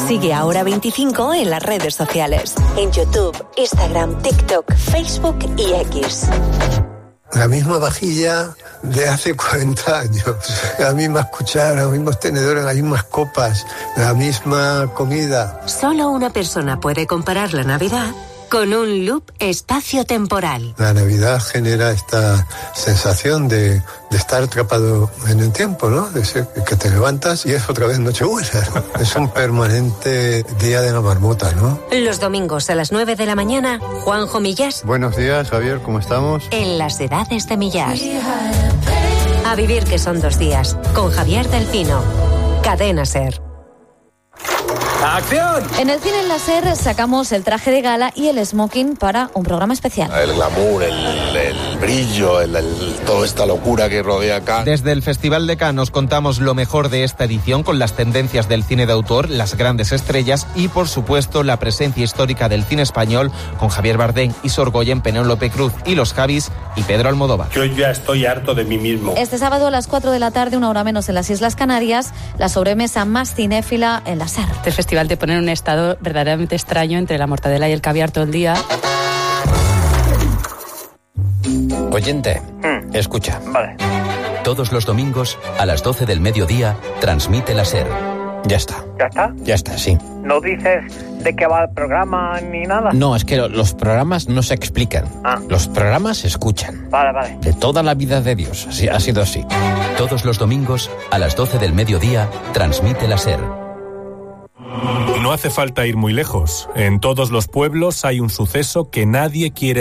Sigue a Hora 25 en las redes sociales. En YouTube, Instagram, TikTok, Facebook y X. La misma vajilla de hace 40 años, las mismas cucharas, los mismos tenedores, las mismas copas, la misma comida. Solo una persona puede comparar la Navidad con un loop espacio-temporal. La Navidad genera esta sensación de estar atrapado en el tiempo, ¿no? De ser que te levantas y es otra vez Nochebuena, ¿no? Es un permanente día de la marmota, ¿no? Los domingos a las 9 de la mañana, Juanjo Millás. Buenos días, Javier, ¿cómo estamos? En las edades de Millás. A vivir que son 2 días, con Javier del Pino. Cadena SER. ¡Acción! En el cine en la SER sacamos el traje de gala y el smoking para un programa especial. El glamour, el brillo, toda esta locura que rodea acá. Desde el Festival de Cannes os contamos lo mejor de esta edición con las tendencias del cine de autor, las grandes estrellas y, por supuesto, la presencia histórica del cine español con Javier Bardem y Sorgoyen, Penélope Cruz y los Javis y Pedro Almodóvar. Yo ya estoy harto de mí mismo. Este sábado a las 4 de la tarde, 1 hora menos en las Islas Canarias, la sobremesa más cinéfila en la SER. Este festival te pone en un estado verdaderamente extraño entre la mortadela y el caviar todo el día. Oyente, escucha. Vale. Todos los domingos a las 12 del mediodía transmite la SER. Ya está. ¿Ya está? Ya está, sí. ¿No dices de qué va el programa ni nada? No, es que los programas no se explican. Los programas se escuchan. Vale. De toda la vida de Dios. Así, ha sido así. Todos los domingos a las 12 del mediodía transmite la SER. No hace falta ir muy lejos. En todos los pueblos hay un suceso que nadie quiere